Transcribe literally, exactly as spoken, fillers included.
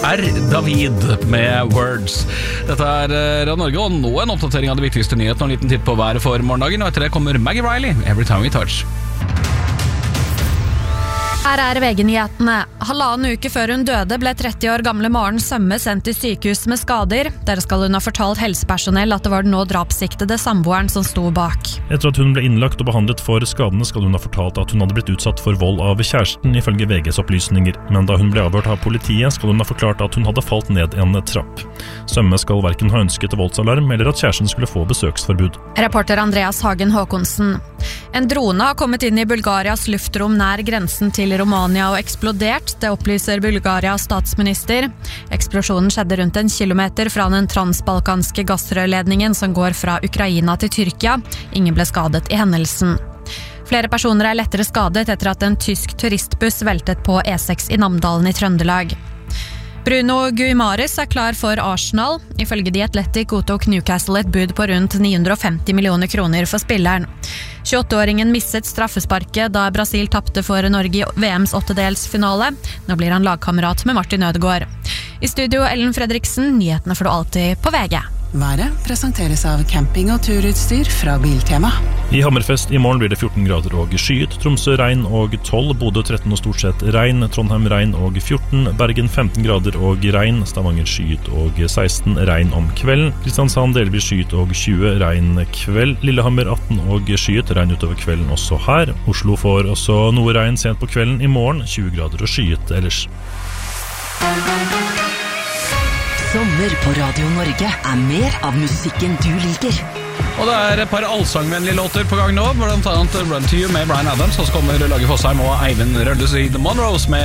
er David med Words. Dette er Radio Norge, og nå en oppdatering av de viktigste nyhetene og en liten titt på været for morgendagen, og etter det kommer Maggie Riley, Every Time We Touch. Her er V G-nyhetene. Halvannen uke før hun døde ble tretti år gamle Maren Sømme sendt til sykehus med skader. Der skal hun ha fortalt helsepersonell at det var den nå drapssiktede samboeren som sto bak. Etter at hun ble innlagt og behandlet for skadene skal hun ha fortalt at hun hadde blitt utsatt for vold av kjæresten, ifølge V G's opplysninger. Men da hun ble avhørt av politiet skal hun ha forklart at hun hadde falt ned en trapp. Sømme skal hverken ha ønsket voldsalarm eller at kjæresten skulle få besøksforbud. Reporter Andreas Hagen Håkonsen. En drone har kommet inn i Bulgarias luftrom nær grensen til Romania og eksplodert, det opplyser Bulgarias statsminister. Eksplosjonen skjedde rundt en kilometer fra den transbalkanske gassrørledningen som går fra Ukraina til Tyrkia. Ingen ble skadet i hendelsen. Flere personer er lettere skadet etter at en tysk turistbuss veltet på E seks i Namdalen i Trøndelag. Bruno Guimares er klar for Arsenal. Ifølge The Athletic godtok Newcastle et bud på rundt ni hundre og femti millioner kroner for spilleren. tjueåtte-åringen misset straffesparket da Brasil tappte for Norge i V M's åttedelsfinale. Nå blir han lagkamerat med Martin Ødegaard. I studio Ellen Fredriksen, nyhetene får du alltid på V G. Været presenteres av camping- og turutstyr fra Biltema. I Hammerfest i morgen blir det fjorten grader og skyet, Tromsø regn og tolv, Bodø tretten og stort sett regn, Trondheim regn og fjorten, Bergen femten grader og regn, Stavanger skyet og seksten, regn om kvelden, Kristiansand delvis skyet og tjue, regn kveld, Lillehammer atten og skyet, regn utover kvelden også her, Oslo får også noe regn sent på kvelden, i morgen tjue grader og skyet ellers. Sommer på Radio Norge er mer av musikken du liker. Og det er et par allsangvennlige låter på gang nå, blant annet Run to You med Bryan Adams, og så kommer Lage Fossheim og Eivind Rølles i The Monroes med